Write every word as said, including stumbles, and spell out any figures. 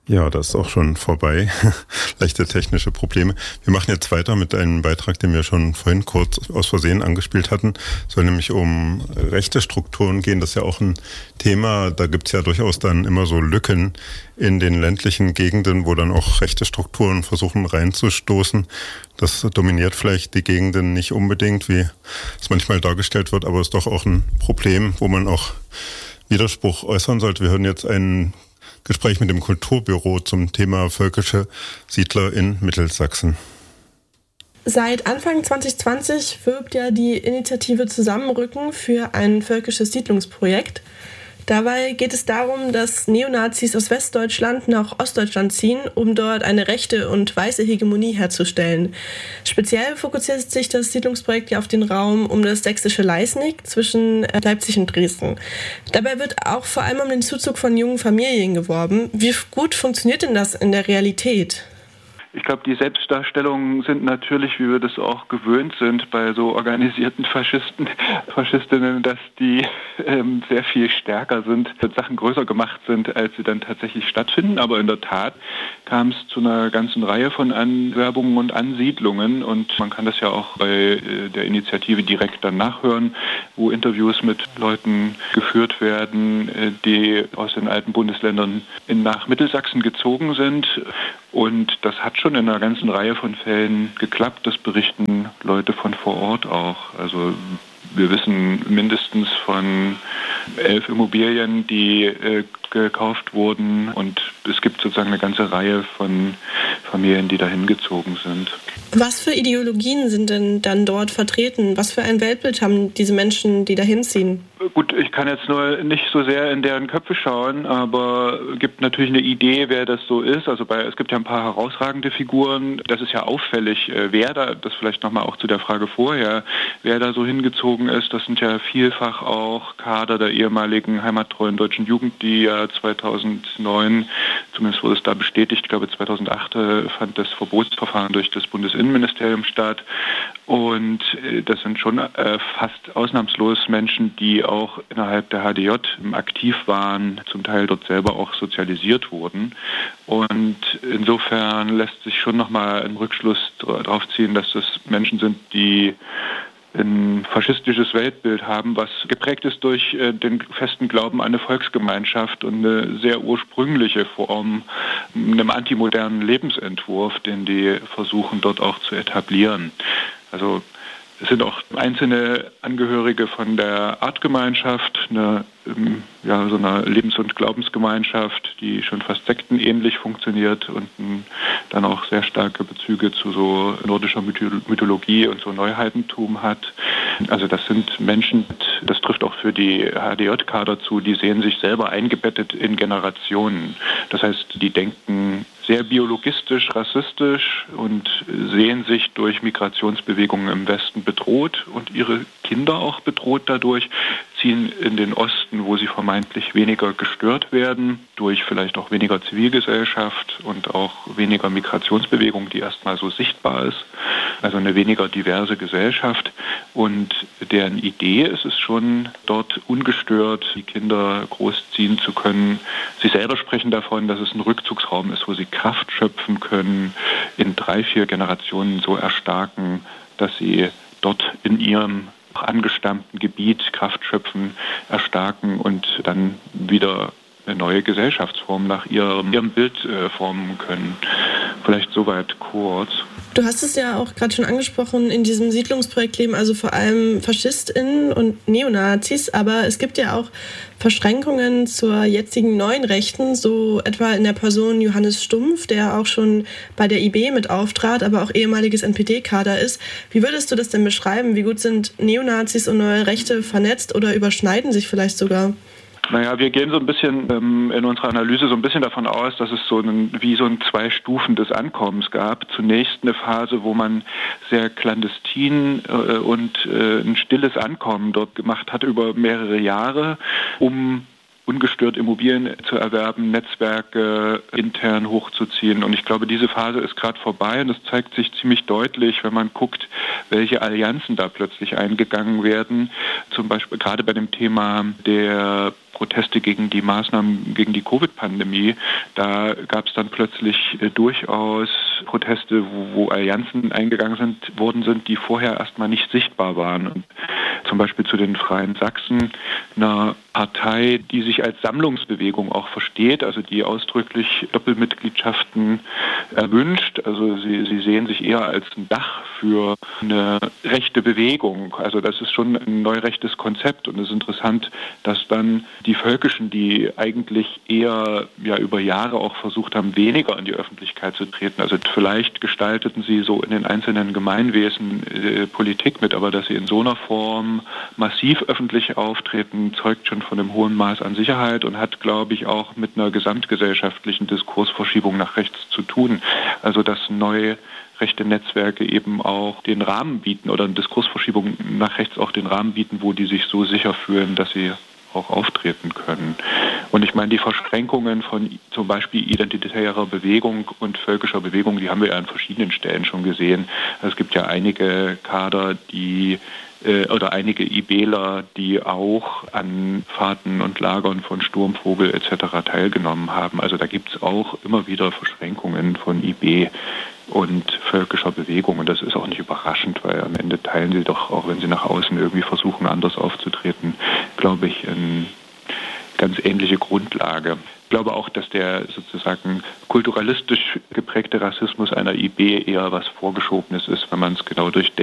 Ja, das ist auch schon vorbei. Leichte technische Probleme. Wir machen jetzt weiter mit einem Beitrag, den wir schon vorhin kurz aus Versehen angespielt hatten. Es soll nämlich um rechte Strukturen gehen. Das ist ja auch ein Thema. Da gibt es ja durchaus dann immer so Lücken in den ländlichen Gegenden, wo dann auch rechte Strukturen versuchen reinzustoßen. Das dominiert vielleicht die Gegenden nicht unbedingt, wie es manchmal dargestellt wird, aber ist doch auch ein Problem, wo man auch Widerspruch äußern sollte. Wir hören jetzt einen Gespräch mit dem Kulturbüro zum Thema völkische Siedler in Mittelsachsen. Seit Anfang zwanzig zwanzig wirbt ja die Initiative Zusammenrücken für ein völkisches Siedlungsprojekt. Dabei geht es darum, dass Neonazis aus Westdeutschland nach Ostdeutschland ziehen, um dort eine rechte und weiße Hegemonie herzustellen. Speziell fokussiert sich das Siedlungsprojekt ja auf den Raum um das sächsische Leisnig zwischen Leipzig und Dresden. Dabei wird auch vor allem um den Zuzug von jungen Familien geworben. Wie gut funktioniert denn das in der Realität? Ich glaube, die Selbstdarstellungen sind natürlich, wie wir das auch gewöhnt sind bei so organisierten Faschisten, Faschistinnen, dass die ähm, sehr viel stärker sind, Sachen größer gemacht sind, als sie dann tatsächlich stattfinden. Aber in der Tat kam es zu einer ganzen Reihe von Anwerbungen und Ansiedlungen. Und man kann das ja auch bei äh, der Initiative direkt dann nachhören, wo Interviews mit Leuten geführt werden, äh, die aus den alten Bundesländern in, nach Mittelsachsen gezogen sind. Und das hat schon in einer ganzen Reihe von Fällen geklappt. Das berichten Leute von vor Ort auch. Also wir wissen mindestens von elf Immobilien, die äh, gekauft wurden. Und es gibt sozusagen eine ganze Reihe von Familien, die dahin gezogen sind. Was für Ideologien sind denn dann dort vertreten? Was für ein Weltbild haben diese Menschen, die dahin ziehen? Gut, ich kann jetzt nur nicht so sehr in deren Köpfe schauen, aber es gibt natürlich eine Idee, wer das so ist. Also bei, es gibt ja ein paar herausragende Figuren. Das ist ja auffällig, wer da, das vielleicht nochmal auch zu der Frage vorher, wer da so hingezogen ist. Das sind ja vielfach auch Kader der ehemaligen heimattreuen deutschen Jugend, die ja zweitausendneun, zumindest wurde es da bestätigt, ich glaube zweitausendacht fand das Verbotsverfahren durch das Bundesinnenministerium statt. Und das sind schon äh, fast ausnahmslos Menschen, die auch innerhalb der H D J aktiv waren, zum Teil dort selber auch sozialisiert wurden. Und insofern lässt sich schon nochmal ein Rückschluss darauf ziehen, dass das Menschen sind, die ein faschistisches Weltbild haben, was geprägt ist durch äh, den festen Glauben an eine Volksgemeinschaft und eine sehr ursprüngliche Form, einem antimodernen Lebensentwurf, den die versuchen dort auch zu etablieren. Also es sind auch einzelne Angehörige von der Artgemeinschaft, eine, ja, so einer Lebens- und Glaubensgemeinschaft, die schon fast sektenähnlich funktioniert und dann auch sehr starke Bezüge zu so nordischer Mythologie und so Neuheitentum hat. Also das sind Menschen, das trifft auch für die H D J-Kader zu, die sehen sich selber eingebettet in Generationen. Das heißt, die denken sehr biologistisch, rassistisch und sehen sich durch Migrationsbewegungen im Westen bedroht und ihre Kinder auch bedroht dadurch, ziehen in den Osten, wo sie vermeintlich weniger gestört werden, durch vielleicht auch weniger Zivilgesellschaft und auch weniger Migrationsbewegung, die erstmal so sichtbar ist, also eine weniger diverse Gesellschaft. Und deren Idee ist es schon, dort ungestört die Kinder großziehen zu können. Sie selber sprechen davon, dass es ein Rückzugsraum ist, wo sie Kraft schöpfen können, in drei, vier Generationen so erstarken, dass sie dort in ihrem angestammten Gebiet Kraft schöpfen, erstarken und dann wieder eine neue Gesellschaftsform nach ihrem, ihrem Bild äh, formen können. Vielleicht soweit kurz. Du hast es ja auch gerade schon angesprochen, in diesem Siedlungsprojekt leben also vor allem FaschistInnen und Neonazis, aber es gibt ja auch Verschränkungen zur jetzigen neuen Rechten, so etwa in der Person Johannes Stumpf, der auch schon bei der I B mit auftrat, aber auch ehemaliges N P D-Kader ist. Wie würdest du das denn beschreiben? Wie gut sind Neonazis und neue Rechte vernetzt oder überschneiden sich vielleicht sogar? Naja, wir gehen so ein bisschen ähm, in unserer Analyse so ein bisschen davon aus, dass es so ein, wie so ein zwei Stufen des Ankommens gab. Zunächst eine Phase, wo man sehr clandestin äh, und äh, ein stilles Ankommen dort gemacht hat über mehrere Jahre, um ungestört Immobilien zu erwerben, Netzwerke intern hochzuziehen. Und ich glaube, diese Phase ist gerade vorbei und es zeigt sich ziemlich deutlich, wenn man guckt, welche Allianzen da plötzlich eingegangen werden. Zum Beispiel gerade bei dem Thema der Proteste gegen die Maßnahmen gegen die Covid-Pandemie. Da gab es dann plötzlich äh, durchaus Proteste, wo, wo Allianzen eingegangen sind, worden sind, die vorher erstmal nicht sichtbar waren. Und zum Beispiel zu den Freien Sachsen, einer Partei, die sich als Sammlungsbewegung auch versteht, also die ausdrücklich Doppelmitgliedschaften erwünscht. Also sie, sie sehen sich eher als ein Dach für eine rechte Bewegung. Also das ist schon ein neurechtes Konzept und es ist interessant, dass dann die Völkischen, die eigentlich eher ja über Jahre auch versucht haben, weniger in die Öffentlichkeit zu treten. Also vielleicht gestalteten sie so in den einzelnen Gemeinwesen äh, Politik mit, aber dass sie in so einer Form massiv öffentlich auftreten, zeugt schon von einem hohen Maß an Sicherheit und hat, glaube ich, auch mit einer gesamtgesellschaftlichen Diskursverschiebung nach rechts zu tun. Also dass neue rechte Netzwerke eben auch den Rahmen bieten oder eine Diskursverschiebung nach rechts auch den Rahmen bieten, wo die sich so sicher fühlen, dass sie auch auftreten können. Und ich meine, die Verschränkungen von zum Beispiel identitärer Bewegung und völkischer Bewegung, die haben wir ja an verschiedenen Stellen schon gesehen. Es gibt ja einige Kader, die oder einige IBler, die auch an Fahrten und Lagern von Sturmvogel et cetera teilgenommen haben. Also da gibt es auch immer wieder Verschränkungen von I B und völkischer Bewegung. Und das ist auch nicht überraschend, weil am Ende teilen sie doch, auch wenn sie nach außen irgendwie versuchen, anders aufzutreten, glaube ich, eine ganz ähnliche Grundlage. Ich glaube auch, dass der sozusagen kulturalistisch geprägte Rassismus einer I B eher was Vorgeschobenes ist, wenn man es genau durchdenkt.